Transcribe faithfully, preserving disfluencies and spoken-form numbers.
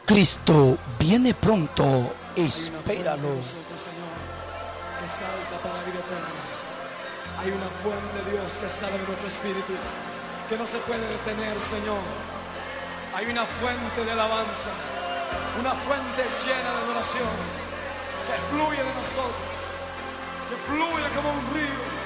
Cristo viene pronto, espéralo. Que salta para la vida eterna. Hay una fuente de Dios que sale de nuestro espíritu, que no se puede detener, Señor. Hay una fuente de alabanza, una fuente llena de adoración, que fluye de nosotros, que fluye como un río.